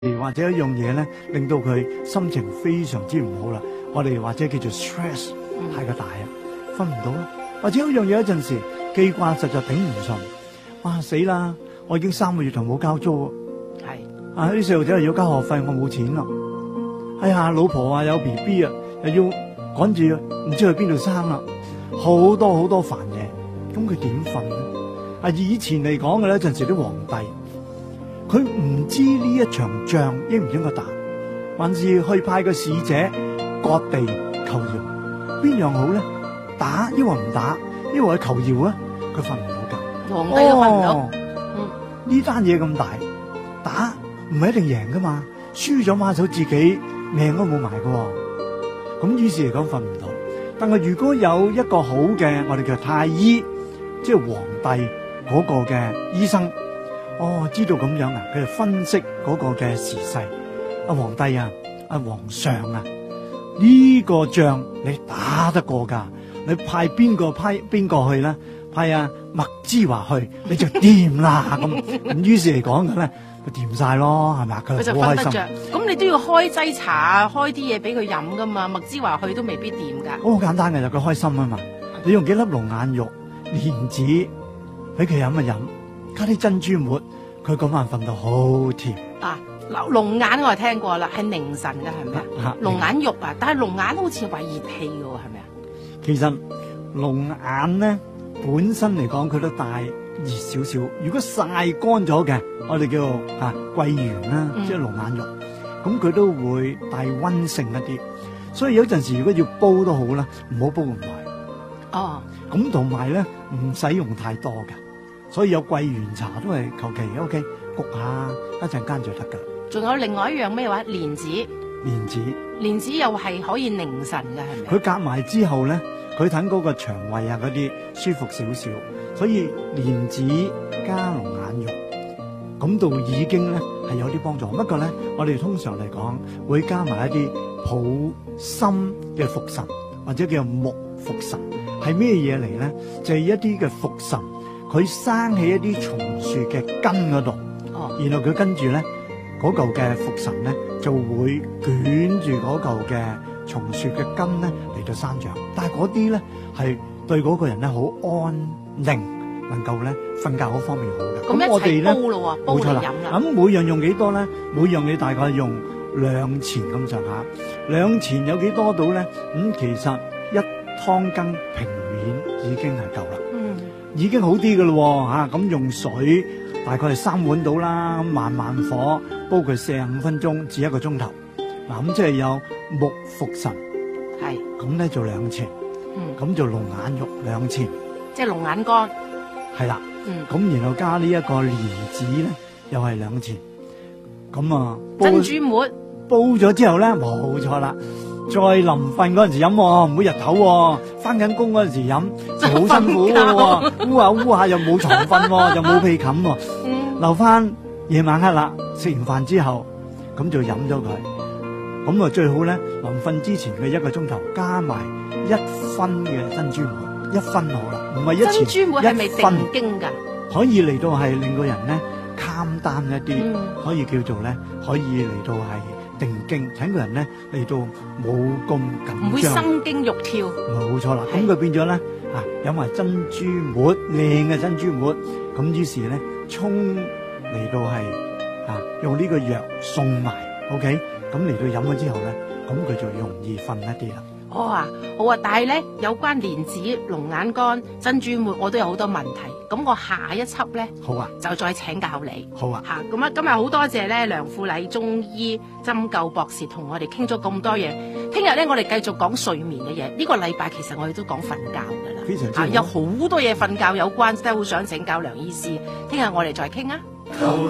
或者一樣嘢咧，令到佢心情非常之唔好啦。我哋或者叫做 stress 太過大啊，瞓唔到啦。或者有一樣嘢有陣時記掛實在頂唔順，哇死啦！我已經3個月就冇交租，係啊啲細路仔又要交學費，我冇錢啦。哎呀，老婆啊有 BB 啊，又要趕住唔知去邊度生啦，好多好多煩嘢，咁佢點瞓咧？啊以前嚟講嘅咧，陣時啲皇帝。佢唔知呢一場仗應唔應該打，還是去派個使者割地求饒，邊樣好咧？打抑或唔打，抑或去求饒啊？佢瞓唔到覺， 皇帝都瞓唔到。 呢單嘢咁大，打唔係一定贏噶嘛，輸咗馬手自己命都冇埋噶。咁於是嚟講瞓唔到。但係如果有一個好嘅，我哋叫太醫，即係皇帝嗰個嘅醫生。知道咁樣啊，佢就分析嗰個嘅時勢。皇帝啊，皇上啊，呢個仗你打得過噶？你派邊個去咧？派麥之華去，你就掂啦。咁於是嚟講嘅咧，就掂晒咯，係咪啊？佢就好開心。 咁你都要開劑茶啊，開啲嘢俾佢飲噶嘛。麥之華去都未必掂噶。 好簡單嘅就佢開心啊嘛。你用幾粒龍眼肉、蓮子俾佢飲一飲。加啲珍珠末，佢嗰晚瞓到好甜。 龍眼我係聽過啦，係凝神嘅係咪啊？龍眼肉啊，但係龍眼好似話熱氣嘅喎，係咪啊？ 其實龍眼咧本身嚟講，佢都帶熱少少。如果曬乾咗嘅，我哋叫做桂圓啦，即係龍眼肉，咁佢都會帶溫性一啲。所以有陣時如果要煲都好啦，唔好煲咁耐。咁同埋咧唔使用太多嘅。所以有桂圓茶都係求其 OK 焗下一陣間就得噶。 仲有另外一樣咩話？蓮子又係可以凝神嘅，係咪？ 佢夾埋之後咧，佢等嗰個腸胃啊嗰啲舒服少少，所以蓮子加龍眼肉咁度已經咧係有啲幫助。不過咧，我哋通常嚟講會加埋一啲補心嘅茯神，或者叫木茯神，係咩嘢嚟咧？就係一啲嘅茯神。佢生喺一啲松樹嘅根嗰度，然後佢跟住咧嗰嚿嘅茯神咧就會捲住嗰嚿嘅松樹嘅根咧嚟到生長，但係嗰啲咧係對嗰個人咧好安寧，能夠咧瞓覺嗰方面好嘅。 咁我哋咧煲嚟飲啦。 咁每樣用幾多咧？每樣你大概用2錢咁上下，2錢有幾多到咧？其實1湯羹平面已經係夠啦。已經好啲嘅咯嚇，咁用水大概係3碗到啦，咁慢慢火煲佢45分鐘至1個鐘頭。嗱咁即係有木茯神， 係咁咧就2錢，咁就龍眼肉2錢， 即係龍眼乾， 係啦，咁然後加呢一個蓮子咧，又係2錢，咁珍珠末煲咗之後咧，冇錯啦。再臨瞓嗰陣時飲，唔會日頭，翻緊工嗰陣時飲就好辛苦喎，烏下又冇床瞓，又冇被冚，留翻夜晚黑啦，食完飯之後咁就飲咗佢，咁最好咧臨瞓之前嘅1個鐘頭加埋1分嘅珍珠末，1分好啦，唔係1錢， 珍珠末係咪定經噶？ 可以嚟到係令個人咧簡單一啲，可以叫做咧可以嚟到係。定經，請個人咧嚟到冇咁緊張， 唔會心驚肉跳。 冇錯啦，咁佢變咗咧飲埋珍珠末，靚嘅珍珠末，咁於是咧沖嚟到係用呢個藥送埋 ，OK，咁嚟到飲咗之後咧，咁佢就容易瞓一啲啦。 好啊，但係咧有關蓮子、龍眼乾、珍珠末，我都有好多問題。咁我下一輯咧， 好啊， 就再請教你。 好啊， 咁今日好多謝咧梁富禮中醫針灸博士同我哋傾咗咁多嘢。聽日咧我哋繼續講睡眠嘅嘢。呢個禮拜其實我哋都講瞓覺噶啦， 非常之好， 有好多嘢瞓覺有關，真係好想請教梁醫師。聽日我哋再傾啊。